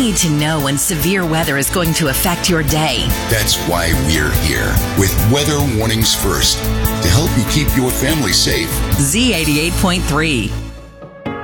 need to know when severe weather is going to affect your day. That's why we're here with Weather Warnings First to help you keep your family safe. Z88.3.